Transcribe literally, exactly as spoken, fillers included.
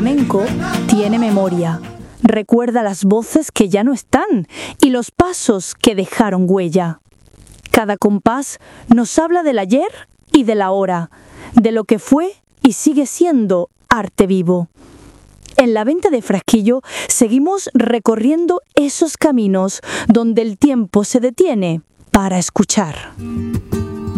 flamenco tiene memoria, recuerda las voces que ya no están y los pasos que dejaron huella. Cada compás nos habla del ayer y del ahora, de lo que fue y sigue siendo arte vivo. En la venta de Frasquillo seguimos recorriendo esos caminos donde el tiempo se detiene para escuchar.